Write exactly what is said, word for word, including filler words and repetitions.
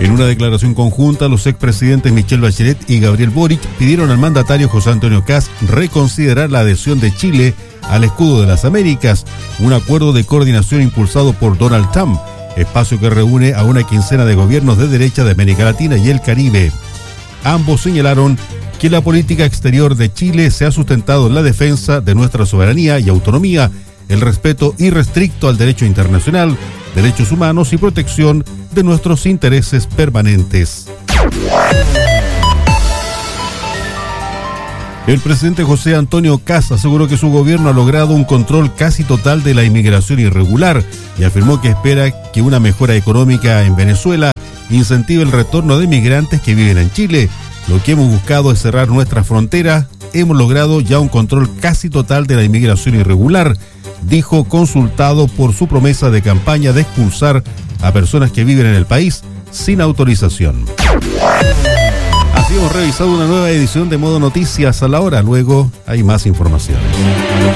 En una declaración conjunta, los expresidentes Michelle Bachelet y Gabriel Boric pidieron al mandatario José Antonio Kast reconsiderar la adhesión de Chile al Escudo de las Américas, un acuerdo de coordinación impulsado por Donald Trump, espacio que reúne a una quincena de gobiernos de derecha de América Latina y el Caribe. Ambos señalaron que la política exterior de Chile se ha sustentado en la defensa de nuestra soberanía y autonomía, el respeto irrestricto al derecho internacional, derechos humanos y protección de nuestros intereses permanentes. El presidente José Antonio Kast aseguró que su gobierno ha logrado un control casi total de la inmigración irregular y afirmó que espera que una mejora económica en Venezuela incentive el retorno de migrantes que viven en Chile. Lo que hemos buscado es cerrar nuestra frontera. Hemos logrado ya un control casi total de la inmigración irregular, dijo, consultado por su promesa de campaña de expulsar a personas que viven en el país sin autorización. Así hemos revisado una nueva edición de Modo Noticias a la hora. Luego hay más información.